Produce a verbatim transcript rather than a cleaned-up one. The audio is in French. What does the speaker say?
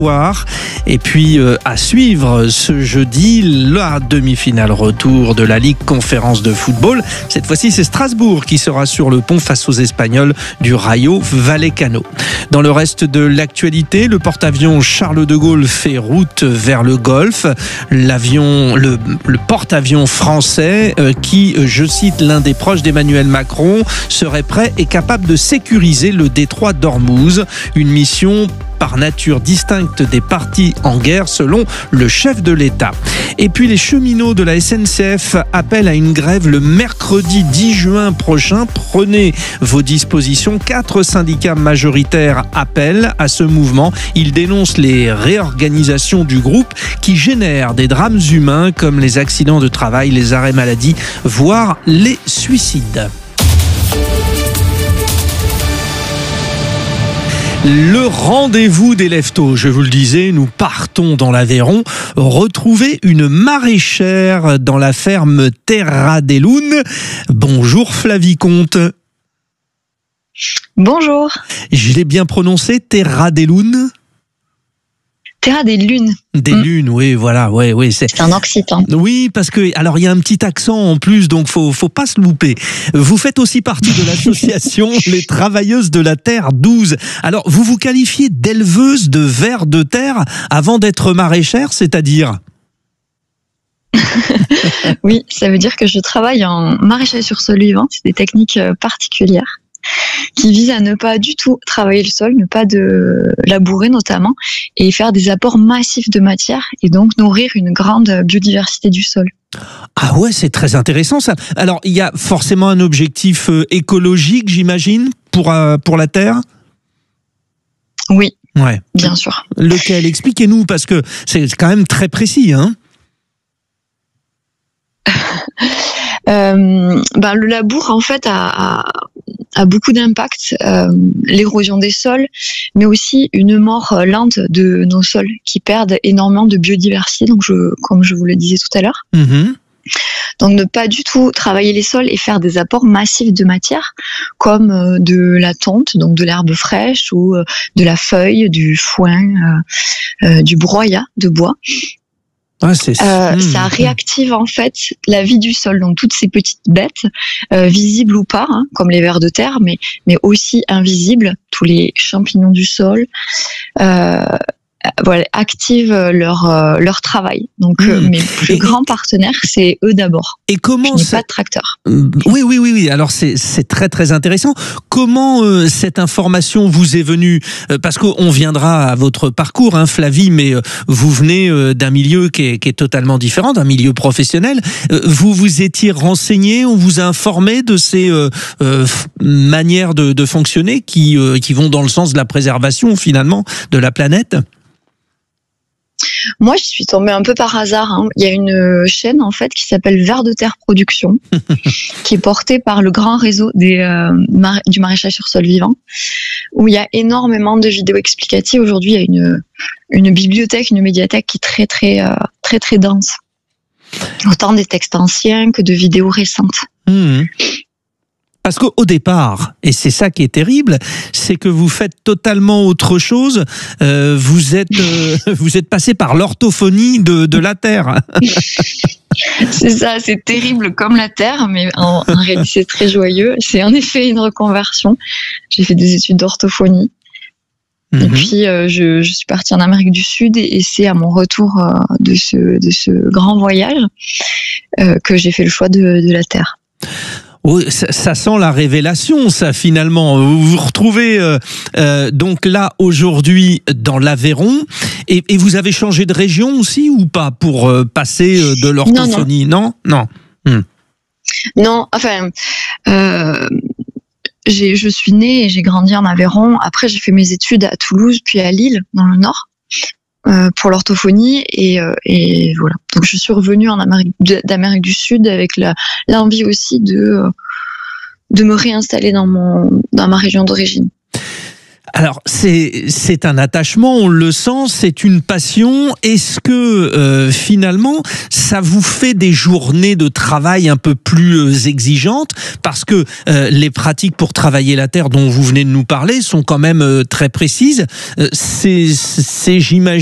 Et puis euh, à suivre ce jeudi la demi-finale retour de la Ligue Conférence de football. Cette fois-ci, c'est Strasbourg qui sera sur le pont face aux Espagnols du Rayo Vallecano. Dans le reste de l'actualité, le porte-avions Charles de Gaulle fait route vers le Golfe. L'avion, le, le porte-avions français euh, qui, je cite l'un des proches d'Emmanuel Macron, serait prêt et capable de sécuriser le détroit d'Ormuz. Une mission par nature distincte des partis en guerre selon le chef de l'État. Et puis les cheminots de la S N C F appellent à une grève le mercredi dix juin prochain. Prenez vos dispositions. Quatre syndicats majoritaires appellent à ce mouvement. Ils dénoncent les réorganisations du groupe qui génèrent des drames humains comme les accidents de travail, les arrêts maladie, voire les suicides. Le rendez-vous des lève-tôt, je vous le disais, nous partons dans l'Aveyron retrouver une maraîchère dans la ferme Terra des Lunes. Bonjour Flavie Comte. Bonjour. Je l'ai bien prononcé, Terra des Lunes ? Terra des Lunes. Des mmh. lunes, oui, voilà, ouais, oui, c'est. C'est un occitan. Oui, parce que alors il y a un petit accent en plus, donc faut faut pas se louper. Vous faites aussi partie de l'association Les Travailleuses de la Terre douze. Alors vous vous qualifiez d'éleveuse de vers de terre avant d'être maraîchère, c'est-à-dire? Oui, ça veut dire que je travaille en maraîchage sur sol vivant. C'est des techniques particulières qui vise à ne pas du tout travailler le sol, ne pas de labourer notamment, et faire des apports massifs de matière et donc nourrir une grande biodiversité du sol. Ah ouais, c'est très intéressant ça. Alors, il y a forcément un objectif écologique, j'imagine, pour, euh, pour la Terre ? Oui, ouais. Bien sûr. Lequel ? Expliquez-nous, parce que c'est quand même très précis, hein. Euh, ben, le labour en fait a, a, a beaucoup d'impact, euh, l'érosion des sols, mais aussi une mort lente de nos sols qui perdent énormément de biodiversité, donc je, comme je vous le disais tout à l'heure. Mmh. Donc ne pas du tout travailler les sols et faire des apports massifs de matière comme de la tonte, donc de l'herbe fraîche ou de la feuille, du foin, euh, euh, du broyat de bois. Ah, c'est... Euh, mmh. Ça réactive en fait la vie du sol, donc toutes ces petites bêtes, euh, visibles ou pas, hein, comme les vers de terre, mais mais aussi invisibles, tous les champignons du sol, euh, voilà, activent leur euh, leur travail. Donc mmh. euh, mes plus et, grands partenaires, c'est eux d'abord. Et comment Je n'ai ça... pas de tracteur. Oui, oui, oui, oui. Alors c'est c'est très très intéressant. Comment euh, cette information vous est venue ? euh, Parce qu'on viendra à votre parcours, hein, Flavie, mais euh, vous venez euh, d'un milieu qui est, qui est totalement différent, d'un milieu professionnel. Euh, vous vous étiez renseigné, on vous a informé de ces euh, euh, manières de, de fonctionner qui euh, qui vont dans le sens de la préservation finalement de la planète ? Moi, je suis tombée un peu par hasard. Hein. Il y a une chaîne en fait qui s'appelle Vers de Terre Production, qui est portée par le grand réseau des, euh, mar- du maraîchage sur sol vivant, où il y a énormément de vidéos explicatives. Aujourd'hui, il y a une, une bibliothèque, une médiathèque qui est très très euh, très très dense, autant des textes anciens que de vidéos récentes. Mmh. Parce qu'au départ, et c'est ça qui est terrible, c'est que vous faites totalement autre chose. Euh, vous êtes, euh, vous êtes passé par l'orthophonie de, de la terre. C'est ça, c'est terrible comme la terre, mais en, en réalité c'est très joyeux. C'est en effet une reconversion. J'ai fait des études d'orthophonie. Mm-hmm. Et puis euh, je, je suis partie en Amérique du Sud et, et c'est à mon retour euh, de ce, de ce grand voyage euh, que j'ai fait le choix de, de la terre. Oui, ça, ça sent la révélation, ça, finalement. Vous vous retrouvez euh, euh, donc là, aujourd'hui, dans l'Aveyron, et, et vous avez changé de région aussi, ou pas, pour euh, passer euh, de l'orthophonie ? Non, non. Non, hum. non enfin, euh, j'ai, je suis née et j'ai grandi en Aveyron. Après, j'ai fait mes études à Toulouse, puis à Lille, dans le Nord. Euh, pour l'orthophonie et, euh, et voilà. Donc je suis revenue en Amérique d'Amérique du Sud avec la, l'envie aussi de de me réinstaller dans mon dans ma région d'origine. Alors, c'est, c'est un attachement, on le sent, c'est une passion. Est-ce que, euh, finalement, ça vous fait des journées de travail un peu plus euh, exigeantes? Parce que euh, les pratiques pour travailler la terre dont vous venez de nous parler sont quand même euh, très précises. Euh, c'est, c'est, j'imagine,